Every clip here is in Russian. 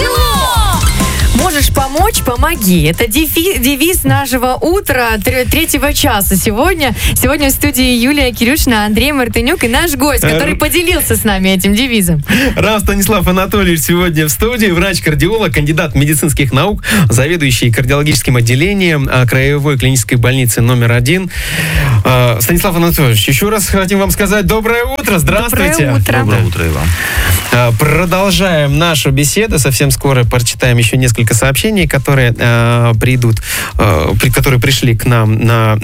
Село! Можешь помочь – помоги. Это девиз нашего утра, третьего часа сегодня. Сегодня в студии Юлия Кирюшина, Андрей Мартынюк и наш гость, который поделился с нами этим девизом. Рав Станислав Анатольевич сегодня в студии, врач-кардиолог, кандидат медицинских наук, заведующий кардиологическим отделением Краевой клинической больницы номер 1. Станислав Анатольевич, еще раз хотим вам сказать доброе утро, здравствуйте. Доброе утро. Доброе утро и вам. Продолжаем нашу беседу. Совсем скоро прочитаем еще несколько сообщений, которые которые пришли к нам на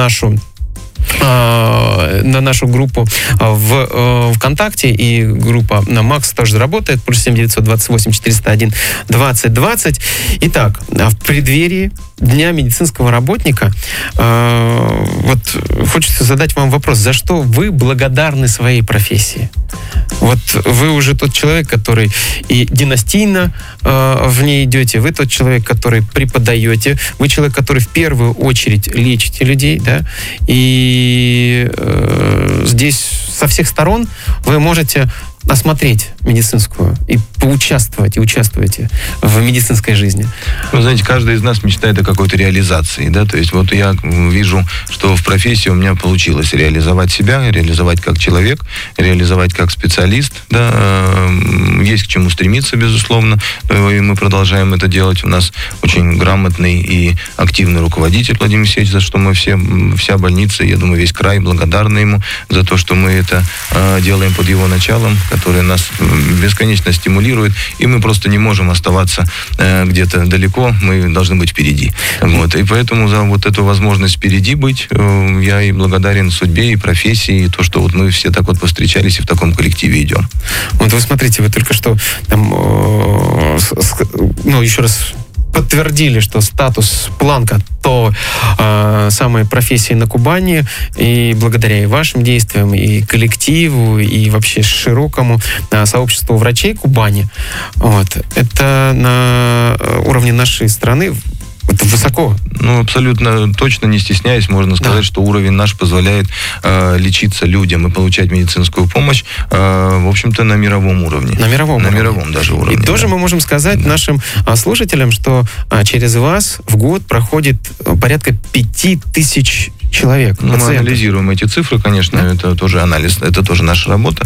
нашу группу в ВКонтакте, и группа на Макс тоже работает, +7 928 401 20 20. Итак, в преддверии Дня медицинского работника вот хочется задать вам вопрос: за что вы благодарны своей профессии? Вот вы уже тот человек, который и династийно в ней идете, вы тот человек, который преподаете, вы человек, который в первую очередь лечите людей, да, и здесь со всех сторон вы можете осмотреть медицинскую и поучаствовать, и участвуете в медицинской жизни. Вы знаете, каждый из нас мечтает о какой-то реализации, да, то есть вот я вижу, что в профессии у меня получилось реализовать себя, реализовать как человек, реализовать как специалист, да, есть к чему стремиться, безусловно, и мы продолжаем это делать. У нас очень грамотный и активный руководитель Владимир Алексеевич, за что мы вся больница, я думаю, весь край благодарны ему за то, что мы это делаем под его началом, который нас бесконечно стимулирует, и мы просто не можем оставаться где-то далеко, мы должны быть впереди. Вот. И поэтому за вот эту возможность впереди быть, я и благодарен судьбе, и профессии, и то, что вот мы все так вот повстречались и в таком коллективе идем. Вот вы смотрите, вы только что там, еще раз подтвердили, что статус планка то самой профессии на Кубани, и благодаря и вашим действиям, и коллективу, и вообще широкому сообществу врачей Кубани, вот, это на уровне нашей страны. Это высоко. Ну, абсолютно точно, не стесняясь, можно сказать, что уровень наш позволяет лечиться людям и получать медицинскую помощь, в общем-то, на мировом уровне. На мировом даже уровне. И тоже мы можем сказать нашим слушателям, что через вас в год проходит порядка 5000 человек. Ну, мы анализируем эти цифры, конечно, это тоже анализ, это тоже наша работа.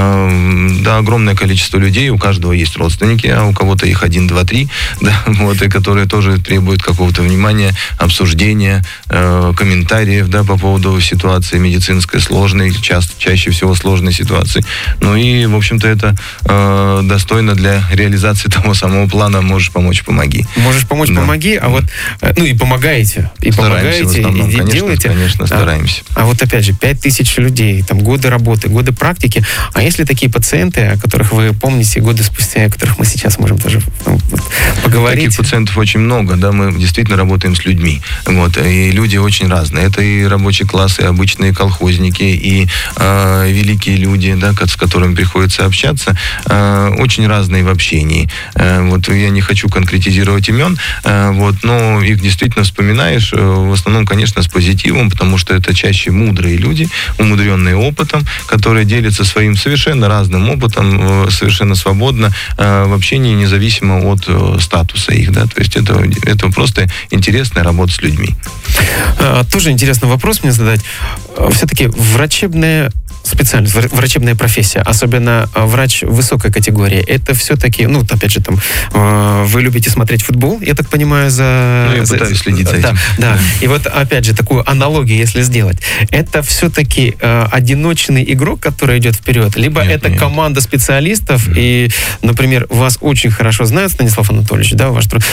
Да, огромное количество людей, у каждого есть родственники, а у кого-то их 1, 2, 3, да, вот, и которые тоже требуют какого-то внимания, обсуждения, комментариев, да, по поводу ситуации медицинской сложной, чаще всего сложной ситуации. Ну и, в общем-то, это достойно для реализации того самого плана «Можешь помочь, помоги». Можешь помочь, помоги, а вот, и помогаете, и стараемся, помогаете, основном, и делаете. Конечно, стараемся. А вот опять же, 5000 людей, там годы работы, годы практики. А если такие пациенты, о которых вы помните годы спустя, о которых мы сейчас можем тоже поговорить? Таких пациентов очень много, да, мы действительно работаем с людьми. Вот, и люди очень разные. Это и рабочий класс, и обычные колхозники, и великие люди, да, с которыми приходится общаться, очень разные в общении. Вот, я не хочу конкретизировать имен, вот, но их действительно вспоминаешь, в основном, конечно, с позитивом, потому что это чаще мудрые люди, умудренные опытом, которые делятся своим совершенно разным опытом, совершенно свободно в общении, независимо от статуса их, да, то есть это просто интересная работа с людьми. Тоже интересный вопрос мне задать. Все-таки врачебная специальность, врачебная профессия, особенно врач высокой категории, это все-таки, опять же, там, вы любите смотреть футбол, я так понимаю, я пытаюсь следить за этим. Да. И вот, опять же, такую аналогию, если сделать, это все-таки одиночный игрок, который идет вперед, либо это команда специалистов, и, например, вас очень хорошо знают, Станислав Анатольевич, да, ваш труд,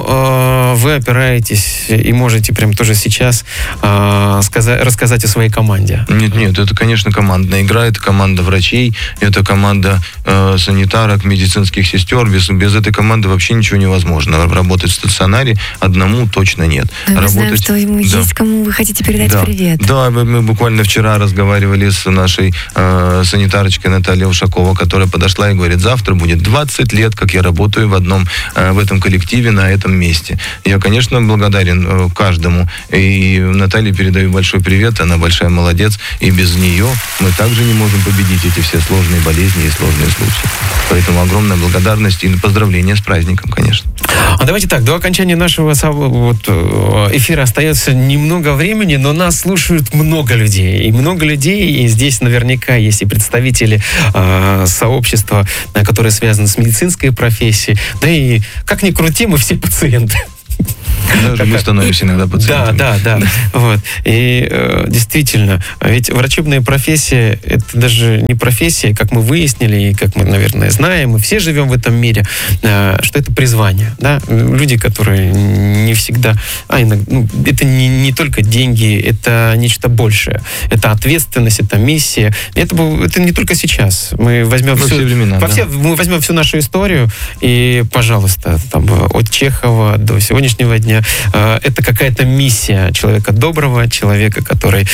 но вы опираетесь и можете прям тоже сейчас рассказать о своей команде. Нет, это, конечно, командная игра, это команда врачей, это команда санитарок, медицинских сестер. Без этой команды вообще ничего невозможно. Работать в стационаре одному точно нет. Мы знаем, что ему есть кому вы хотите передать привет. Да, мы буквально вчера разговаривали с нашей санитарочкой Натальей Ушакова, которая подошла и говорит: завтра будет 20 лет, как я работаю в этом коллективе, на этом месте. Я, конечно, благодарен каждому. И Наталье передаю большой привет, она большая молодец. И без нее мы также не можем победить эти все сложные болезни и сложные случаи. Поэтому огромная благодарность и поздравления с праздником, конечно. А давайте так, до окончания нашего эфира остается немного времени, но нас слушают много людей. И здесь наверняка есть и представители сообщества, которые связаны с медицинской профессией. Да и, как ни крути, мы все пациенты. Даже мы становимся иногда пациентами. Да. Вот. И действительно, ведь врачебная профессия, это даже не профессия, как мы выяснили, и как мы, наверное, знаем, мы все живем в этом мире, что это призвание. Да? Люди, которые не всегда... это не только деньги, это нечто большее. Это ответственность, это миссия. Это не только сейчас. Мы возьмем мы возьмем всю нашу историю, и, пожалуйста, от Чехова до сегодняшнего дня, это какая-то миссия человека доброго, человека, который,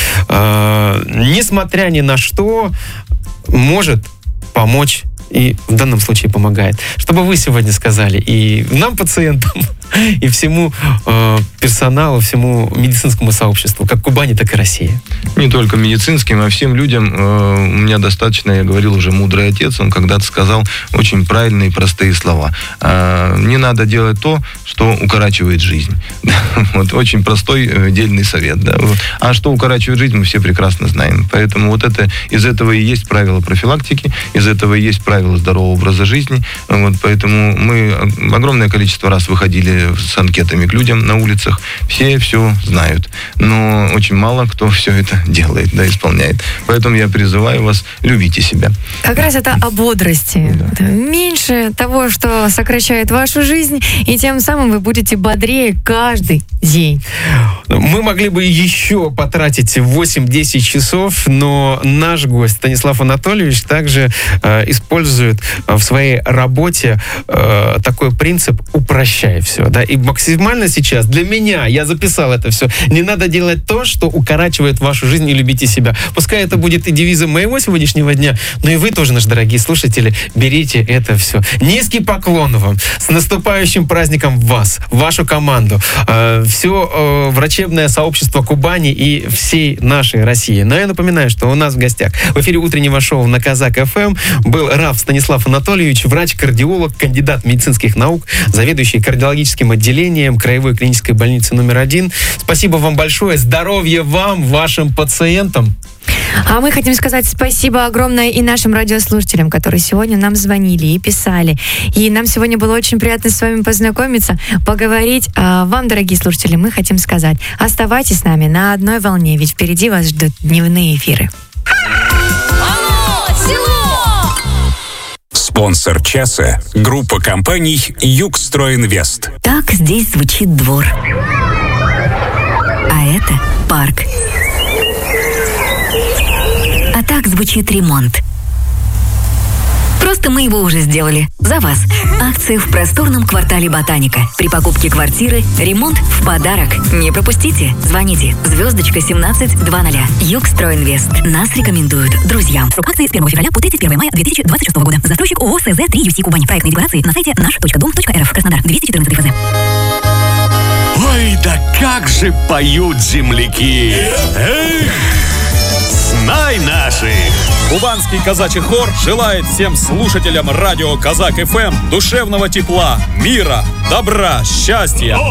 несмотря ни на что, может помочь и в данном случае помогает. Что бы вы сегодня сказали и нам, пациентам, и всему персоналу, всему медицинскому сообществу, как Кубани, так и России? Не только медицинским, а всем людям. У меня достаточно, я говорил уже, мудрый отец, он когда-то сказал очень правильные, простые слова. Не надо делать то, что укорачивает жизнь. Вот очень простой, дельный совет. Да? А что укорачивает жизнь, мы все прекрасно знаем. Поэтому из этого и есть правила профилактики, из этого и есть правила здорового образа жизни. Вот, поэтому мы огромное количество раз выходили с анкетами к людям на улицах. Все знают. Но очень мало кто все это делает, исполняет. Поэтому я призываю вас, любите себя. Как раз это о бодрости. Да. Меньше того, что сокращает вашу жизнь, и тем самым вы будете бодрее каждый день. Мы могли бы еще потратить 8-10 часов, но наш гость Станислав Анатольевич также использует в своей работе такой принцип «упрощай все». Да? И максимально сейчас для меня, я записал это все, не надо делать то, что укорачивает вашу жизнь, и любите себя. Пускай это будет и девизом моего сегодняшнего дня, но и вы тоже, наши дорогие слушатели, берите это все. Низкий поклон вам, с наступающим праздником вас, вашу команду, все врачебное сообщество Кубани и всей нашей России. Но я напоминаю, что у нас в гостях в эфире утреннего шоу на Казак ФМ был Раф Станислав Анатольевич, врач-кардиолог, кандидат медицинских наук, заведующий кардиологическим отделением Краевой клинической больницы номер 1. Спасибо вам большое. Здоровья вам, вашим пациентам. А мы хотим сказать спасибо огромное и нашим радиослушателям, которые сегодня нам звонили и писали. И нам сегодня было очень приятно с вами познакомиться, поговорить. А вам, дорогие слушатели, мы хотим сказать, оставайтесь с нами на одной волне, ведь впереди вас ждут дневные эфиры. Алло, село! Спонсор часа – группа компаний «Югстройинвест». Так здесь звучит двор. А это парк. А так звучит ремонт. Просто мы его уже сделали. За вас. Акции в просторном квартале «Ботаника». При покупке квартиры ремонт в подарок. Не пропустите. Звоните. *1720. Югстройинвест. Нас рекомендуют друзьям. Срок акции с 1 февраля по 31 мая 2026 года. Застройщик ООО СЗ-3 Кубань. Проектные декларации на сайте наш.дом.рф. Краснодар. 214 ФЗ. Ой, да как же поют земляки! Эх! Знай наших! Кубанский казачий хор желает всем слушателям радио Казак ФМ душевного тепла, мира, добра, счастья,